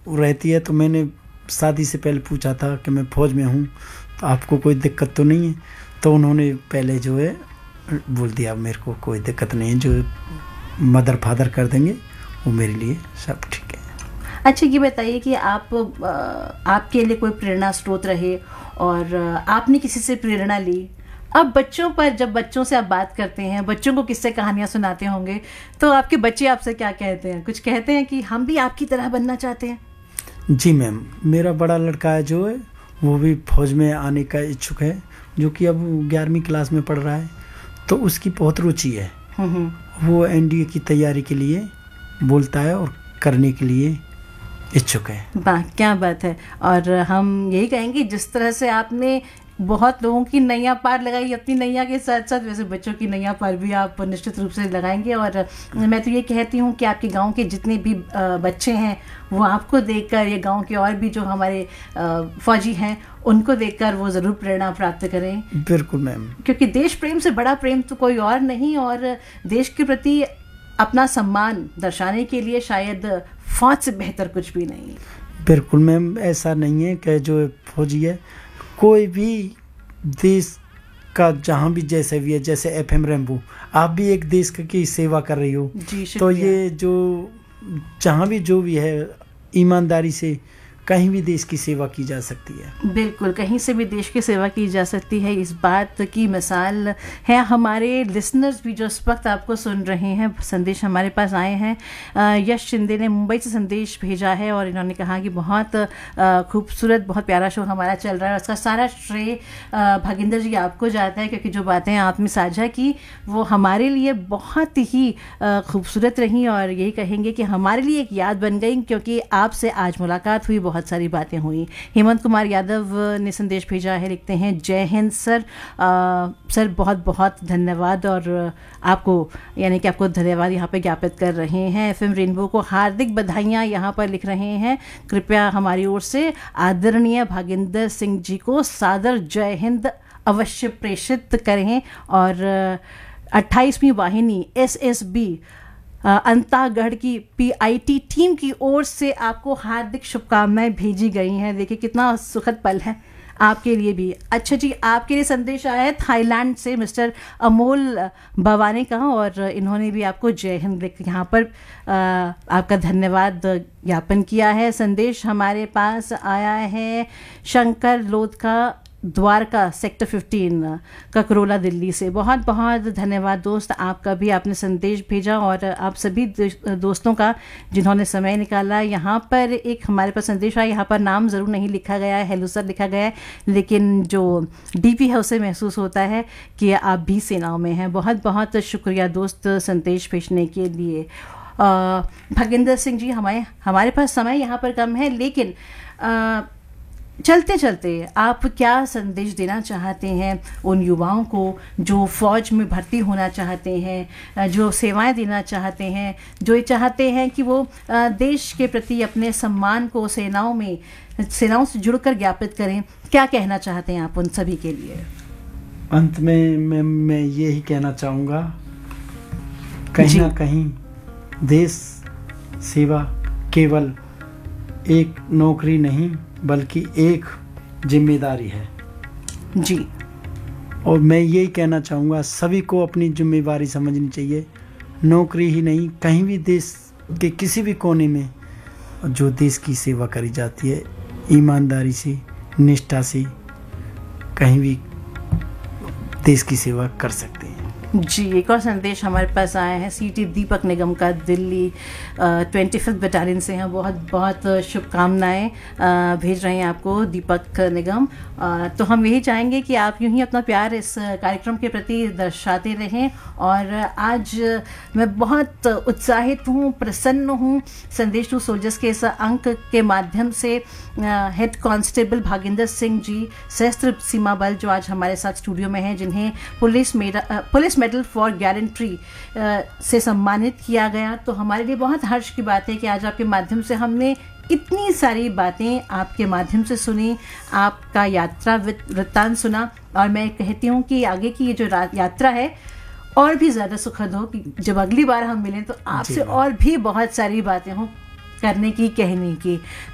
रहती है, तो मैंने शादी से पहले पूछा था कि मैं फ़ौज में हूँ, तो आपको कोई दिक्कत तो नहीं है? तो उन्होंने पहले जो है बोल दिया, मेरे को कोई दिक्कत नहीं है, जो मदर फादर कर देंगे वो मेरे लिए सब ठीक है। अच्छा, ये बताइए कि आपके लिए कोई प्रेरणा स्रोत रहे और आपने किसी से प्रेरणा ली। अब बच्चों पर, जब बच्चों से आप बात करते हैं, बच्चों को किस्से कहानियां सुनाते होंगे, तो आपके बच्चे आपसे क्या कहते हैं? कुछ कहते हैं कि हम भी आपकी तरह बनना चाहते हैं? जी मैम, मेरा बड़ा लड़का है जो है वो भी फौज में आने का इच्छुक है, जो कि अब 11वीं क्लास में पढ़ रहा है, तो उसकी बहुत रुचि है। वो एनडीए की तैयारी के लिए बोलता है और करने के लिए इच्छुक है। वाह, क्या बात है। और हम यही कहेंगे, जिस तरह से आपने बहुत लोगों की नैया पार लगाई अपनी नैया के साथ साथ, वैसे बच्चों की नैया पार भी आप निश्चित रूप से लगाएंगे। और मैं तो ये कहती हूँ कि आपके गांव के जितने भी बच्चे हैं वो आपको देखकर, ये गांव के और भी जो हमारे फौजी हैं उनको देखकर वो ज़रूर प्रेरणा प्राप्त करें। बिल्कुल मैम, क्योंकि देश प्रेम से बड़ा प्रेम तो कोई और नहीं, और देश के प्रति अपना सम्मान दर्शाने के लिए शायद फौज से बेहतर कुछ भी नहीं। बिल्कुल मैम, ऐसा नहीं है कि जो फौजी है कोई भी देश का जहाँ भी जैसे भी है, जैसे एफएम रेनबो, आप भी एक देश की सेवा कर रही हो जी, तो ये जो जहाँ भी जो भी है ईमानदारी से कहीं भी देश की सेवा की जा सकती है। बिल्कुल, कहीं से भी देश की सेवा की जा सकती है, इस बात की मिसाल है हमारे लिसनर्स भी जो इस वक्त आपको सुन रहे हैं। संदेश हमारे पास आए हैं। यश शिंदे ने मुंबई से संदेश भेजा है और इन्होंने कहा कि बहुत खूबसूरत, बहुत प्यारा शो हमारा चल रहा है। उसका सारा श्रेय भागिंदर जी आपको जाता है, क्योंकि जो बातें आपने साझा की वो हमारे लिए बहुत ही खूबसूरत रहीं, और यही कहेंगे कि हमारे लिए एक याद बन गई, क्योंकि आपसे आज मुलाकात हुई, बहुत सारी बातें हुई। हेमंत कुमार यादव ने संदेश भेजा है, लिखते हैं, जय हिंद सर। सर बहुत बहुत धन्यवाद, और आपको यानी कि आपको धन्यवाद यहाँ पे ज्ञापित कर रहे हैं। एफएम रेनबो को हार्दिक बधाइयाँ यहाँ पर लिख रहे हैं। कृपया हमारी ओर से आदरणीय भागिंदर सिंह जी को सादर जय हिंद अवश्य प्रेषित करें। और 28वीं वाहिनी SSB अंतागढ़ की PIT टीम की ओर से आपको हार्दिक शुभकामनाएं भेजी गई हैं। देखिए कितना सुखद पल है आपके लिए भी। अच्छा जी, आपके लिए संदेश आया है थाईलैंड से मिस्टर अमोल भवानी का, और इन्होंने भी आपको जय हिंद लिख यहाँ पर आपका धन्यवाद ज्ञापन किया है। संदेश हमारे पास आया है शंकर लोध का, द्वारका सेक्टर 15 ककरोला दिल्ली से। बहुत बहुत धन्यवाद दोस्त, आपका भी आपने संदेश भेजा, और आप सभी दोस्तों का जिन्होंने समय निकाला। यहाँ पर एक हमारे पास संदेश आया, यहाँ पर नाम ज़रूर नहीं लिखा गया है, हेलो सर लिखा गया है, लेकिन जो DP है उसे महसूस होता है कि आप भी सेनाओं में हैं। बहुत बहुत शुक्रिया दोस्त संदेश भेजने के लिए। भागिंदर सिंह जी, हमारे पास समय यहाँ पर कम है, लेकिन चलते चलते आप क्या संदेश देना चाहते हैं उन युवाओं को जो फौज में भर्ती होना चाहते हैं, जो सेवाएं देना चाहते हैं, जो ये चाहते हैं कि वो देश के प्रति अपने सम्मान को सेनाओं से जुड़कर ज्ञापित करें? क्या कहना चाहते हैं आप उन सभी के लिए? अंत में मैं यही कहना चाहूँगा, कहीं ना कहीं देश सेवा केवल एक नौकरी नहीं बल्कि एक जिम्मेदारी है जी। और मैं यही कहना चाहूँगा, सभी को अपनी जिम्मेदारी समझनी चाहिए। नौकरी ही नहीं, कहीं भी देश के किसी भी कोने में जो देश की सेवा करी जाती है ईमानदारी से, निष्ठा से, कहीं भी देश की सेवा कर सकते हैं। जी, एक और संदेश हमारे पास आया है CT दीपक निगम का, दिल्ली 25th बटालियन से हैं। बहुत बहुत शुभकामनाएं भेज रहे हैं आपको दीपक निगम। तो हम यही चाहेंगे कि आप यूं ही अपना प्यार इस कार्यक्रम के प्रति दर्शाते रहें। और आज मैं बहुत उत्साहित हूँ, प्रसन्न हूँ। संदेश टू सोल्जर्स के इस अंक के माध्यम से हेड कांस्टेबल भागिंदर सिंह जी, सशस्त्र सीमा बल, जो आज हमारे साथ स्टूडियो में हैं, जिन्हें पुलिस मेडल फॉर गैलेंट्री से सम्मानित किया गया, तो हमारे लिए बहुत हर्ष की बात है कि आज आपके माध्यम से हमने इतनी सारी बातें आपके माध्यम से सुनी, आपका यात्रा वृत्तांत सुना। और मैं कहती हूँ कि आगे की ये जो यात्रा है और भी ज़्यादा सुखद हो, कि जब अगली बार हम मिलें तो आपसे और भी बहुत सारी बातें हों करने की, कहने की।